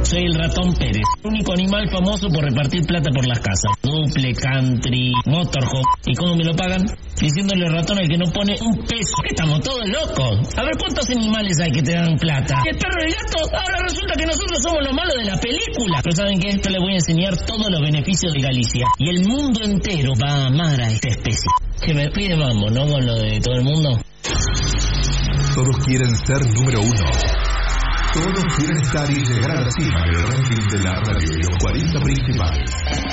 Soy el ratón Pérez, único animal famoso por repartir plata por las casas. Duple, country, motorhome. ¿Y cómo me lo pagan? Diciéndole ratón al que no pone un peso. Estamos todos locos. A ver cuántos animales hay que te dan plata. ¿Y el perro y el gato? Ahora resulta que nosotros somos los malos de la película. Pero ¿saben qué? Esto les voy a enseñar todos los beneficios de Galicia. Y el mundo entero va a amar a esta especie. Que me pide mambo, ¿no? Con lo de todo el mundo. Todos quieren ser número uno. Todos quieren estar y llegar a la cima del ranking de la radio y los 40 principales.